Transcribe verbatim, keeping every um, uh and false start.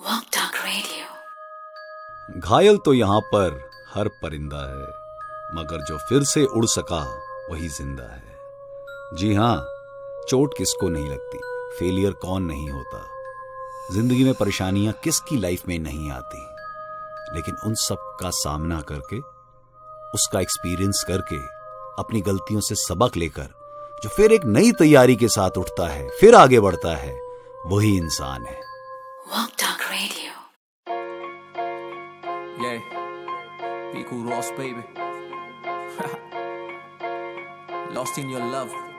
Walk Talk Radio। घायल तो यहाँ पर हर परिंदा है, मगर जो फिर से उड़ सका वही जिंदा है। जी हाँ, चोट किसको नहीं लगती, फेलियर कौन नहीं होता, जिंदगी में परेशानियां किसकी लाइफ में नहीं आती, लेकिन उन सब का सामना करके, उसका एक्सपीरियंस करके, अपनी गलतियों से सबक लेकर जो फिर एक नई तैयारी के साथ उठता है, फिर आगे बढ़ता है, वही इंसान है। Walk Talk Radio। Yeah, be cool Ross baby. Lost in your love.